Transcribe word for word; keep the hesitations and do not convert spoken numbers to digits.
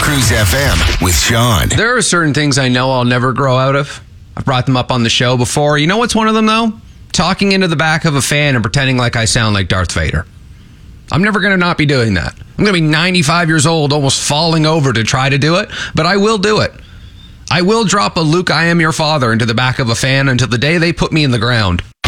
Cruise F M with Sean. There are certain things I know I'll never grow out of. I've brought them up on the show before. You know what's one of them, though? Talking into the back of a fan and pretending like I sound like Darth Vader. I'm never going to not be doing that. I'm going to be ninety-five years old, almost falling over to try to do it, but I will do it. I will drop a Luke, I am your father into the back of a fan until the day they put me in the ground.